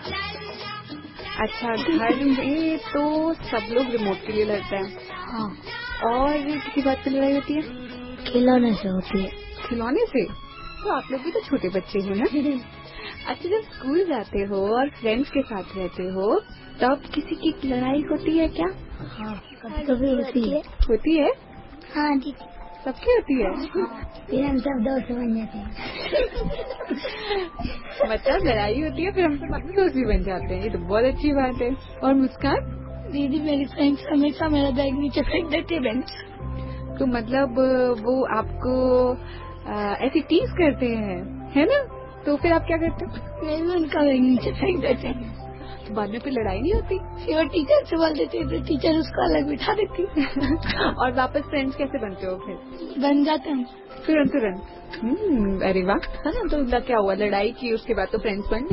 अच्छा, घर में तो सब लोग रिमोट के लिए लड़ते हैं। हाँ। और किसी बात पे लड़ाई होती है? खिलौने से होती है। खिलौने से? तो आप लोग भी तो छोटे बच्चे हो ना। अच्छा, जब स्कूल जाते हो और फ्रेंड्स के साथ रहते हो तब किसी की लड़ाई होती है क्या? हाँ, कभी होती है। होती है? हाँ जी। सबकी होती है? फिर हम सब दोस्त बन जाते हैं। मतलब लड़ाई होती है फिर हम सब बाद में दोस्त भी बन जाते हैं। ये तो बहुत अच्छी बात है। और मुस्कान? दीदी मेरी फ्रेंड्स हमेशा मेरा बैग नीचे फेंक देती है बेंच। तो मतलब वो आपको ऐसे टीज करते हैं, है ना? तो फिर आप क्या करते हो? मैं भी उनका बैग नीचे फेंक देते हैं। तो बाद में फिर लड़ाई नहीं होती? फिर वो टीचर से बोल देते हैं, टीचर उसको अलग बिठा देती। और वापस फ्रेंड्स कैसे बनते हो फिर? बन जाते हैं तुरंत? अरे वाह। है ना? तो क्या हुआ, लड़ाई की उसके बाद तो फ्रेंड्स बन